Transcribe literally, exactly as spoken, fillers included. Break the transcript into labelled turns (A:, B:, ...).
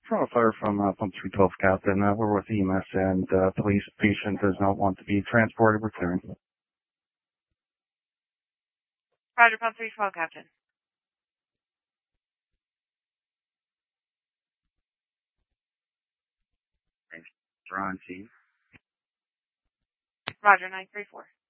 A: From a fire from uh, Pump three twelve, Captain. Uh, we're with E M S, and uh, police patient does not want to be transported. We're clearing.
B: Roger, Pump three twelve, Captain.
A: Thanks. Ron, Steve.
B: Roger, nine three four.